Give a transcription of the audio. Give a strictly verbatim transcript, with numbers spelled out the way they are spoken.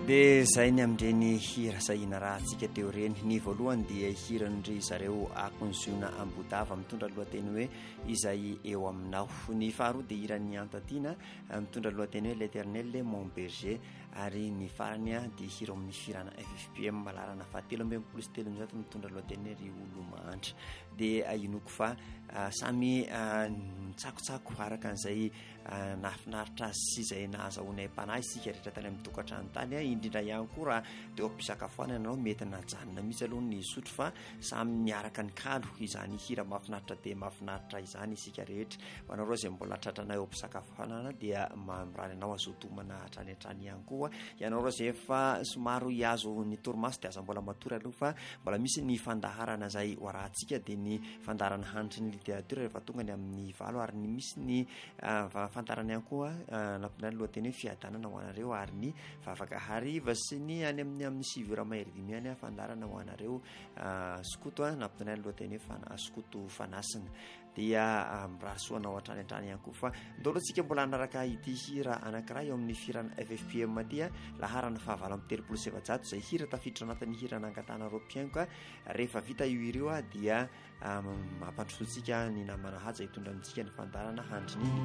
dia izay ny amin'ireny hira sahina raha antsika teo reny. Ny voalohany dia hiran'ry zareo akonziona ambodava mitondra lohateny hoe izay eo aminao. Ny faharoa dia hiran'ny Antadina mitondra lohateny hoe l'Eternel mon berger, ary ny farany dia hira amin'ny firana F F P M malarana fahatelo ambin'ny folo sy telonjato mitondra lohateny ry olo mahantra. Dia inoko fa samy mitsakotsako araka an'izay nahafinaritra azy sy izay nahazahoanay mpanahy isika rehetra tany amin'ny tokantrano tany, indrindra ihany koa raha teo am-pisakafoanana ianao mety najanona mihitsy aloha ny sotro, fa samy miaraka ny kalo izany hira mahafinaritra dia mahafinaritra izany isika rehetra. Manareo izay mbola tratranay eo am-pisakafoanana dia mamorany anao azotomana hatrany hatrany ihany koa. Ianao izay efa somaro hiazo ny torimaso dia aza mbola matory aloha, fa mbola misy ny fandaharana izay hoarahantsika dia ny fandarana hanitry ny literatiora rehefa tonga ny amin'ny valo, ary ny misy ny fantarana ihany koa nampinany lohateny hoe fiadanana ho anareo, ary ny vavaka hariva sy ny any amin'ny amin'ny sivira mahery dimy any fandarana ho anareo skoto nampinany lohateny hoe skoto fanasina. Dia mirasoana ao hatrany hatrany ihany koa, fa ndolotsika mbola anaraka ity hira anankiray eo amin'ny firana F F P M tia laharana fahavalo amby telopolo sy efajato, izay hira tafiditra anatin'ny hira nangatana ropiainko. Rehefa vita io hira io dia mampandrosoantsika ny namana haja hitondra amintsika ny fandarana handriny.